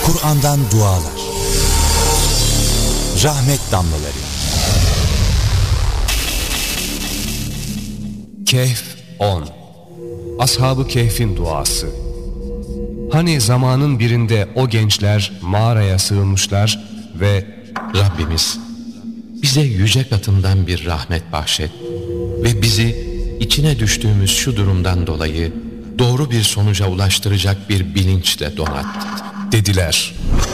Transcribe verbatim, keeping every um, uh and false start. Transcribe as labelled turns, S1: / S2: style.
S1: Kur'an'dan dualar, rahmet damlaları.
S2: Kehf on. Ashab-ı Kehf'in duası. Hani zamanın birinde o gençler mağaraya sığınmışlar ve
S3: Rabbimiz bize yüce katından bir rahmet bahşet ve bizi içine düştüğümüz şu durumdan dolayı doğru bir sonuca ulaştıracak bir bilinçle donat
S2: dediler.